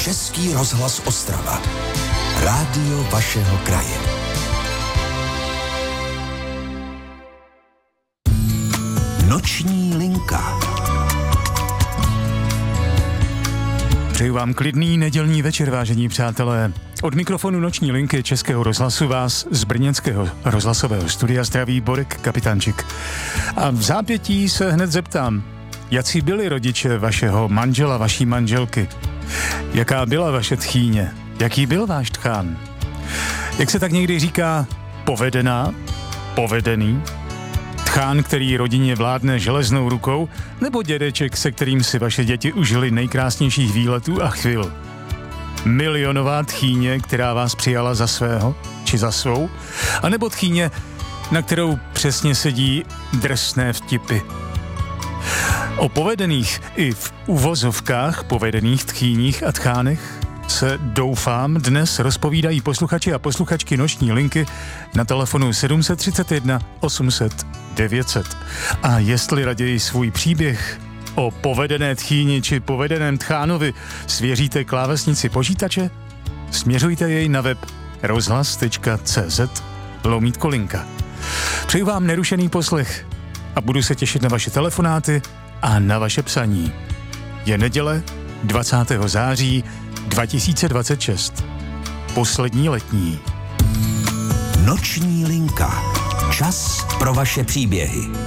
Český rozhlas Ostrava. Rádio vašeho kraje. Noční linka. Přeju vám klidný nedělní večer, vážení přátelé. Od mikrofonu Noční linky Českého rozhlasu vás z brněnského rozhlasového studia zdraví Borek Kapitánčik. A v zápětí se hned zeptám, jací byli rodiče vašeho manžela, vaší manželky? Jaká byla vaše tchýně? Jaký byl váš tchán? Jak se tak někdy říká, povedená? Povedený? Tchán, který rodině vládne železnou rukou, nebo dědeček, se kterým si vaše děti užili nejkrásnějších výletů a chvil? Milionová tchýně, která vás přijala za svého, či za svou? A nebo tchýně, na kterou přesně sedí drsné vtipy? O povedených i v uvozovkách povedených tchýních a tchánech se, doufám, dnes rozpovídají posluchači a posluchačky Noční linky na telefonu 731 800 900. A jestli raději svůj příběh o povedené tchýni či povedeném tchánovi svěříte klávesnici počítače, směřujte jej na web rozhlas.cz/linka. Přeju vám nerušený poslech a budu se těšit na vaše telefonáty a na vaše psaní. Je neděle 20. září 2026. Poslední letní. Noční linka. Čas pro vaše příběhy.